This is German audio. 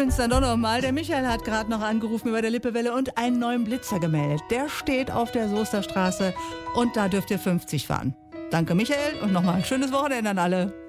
bin's dann doch noch mal. Der Michael hat gerade noch angerufen über der Lippewelle und einen neuen Blitzer gemeldet. Der steht auf der Soesterstraße und da dürft ihr 50 fahren. Danke Michael und nochmal ein schönes Wochenende an alle.